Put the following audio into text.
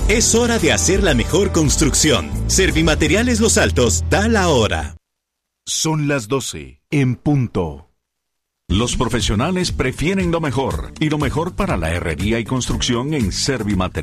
Es hora de hacer la mejor construcción. Servimateriales Los Altos da la hora. Son las 12 en punto. Los profesionales prefieren lo mejor, y lo mejor para la herrería y construcción en Servimateriales.